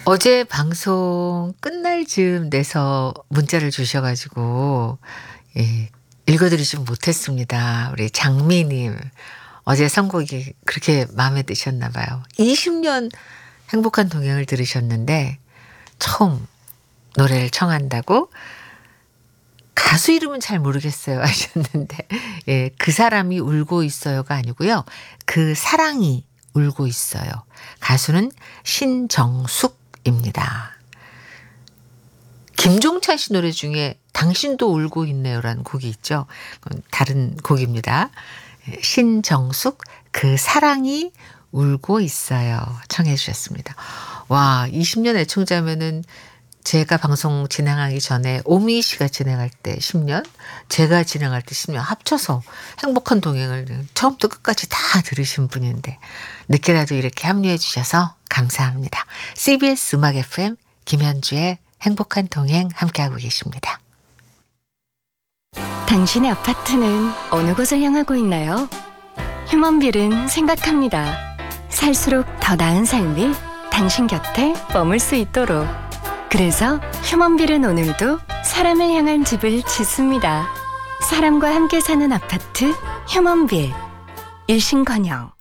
어제 방송 끝날 즈음 내서 문자를 주셔 가지고 예 읽어 드리지 못했습니다. 우리 장미 님. 어제 선곡이 그렇게 마음에 드셨나 봐요. 20년 행복한 동행을 들으셨는데 처음 노래를 청한다고 가수 이름은 잘 모르겠어요 하셨는데 예 그 사람이 울고 있어요가 아니고요. 그 사랑이 울고 있어요. 가수는 신정숙입니다. 김종찬 씨 노래 중에 당신도 울고 있네요라는 곡이 있죠. 그건 다른 곡입니다. 예, 신정숙 그 사랑이 울고 있어요. 청해 주셨습니다. 와 20년 애청자면은 제가 방송 진행하기 전에 오미 씨가 진행할 때 10년, 제가 진행할 때 10년 합쳐서 행복한 동행을 처음부터 끝까지 다 들으신 분인데 늦게라도 이렇게 합류해 주셔서 감사합니다. CBS 음악 FM 김현주의 행복한 동행 함께하고 계십니다. 당신의 아파트는 어느 곳을 향하고 있나요? 휴먼빌은 생각합니다. 살수록 더 나은 삶이 당신 곁에 머물 수 있도록. 그래서 휴먼빌은 오늘도 사람을 향한 집을 짓습니다. 사람과 함께 사는 아파트 휴먼빌. 일신건영.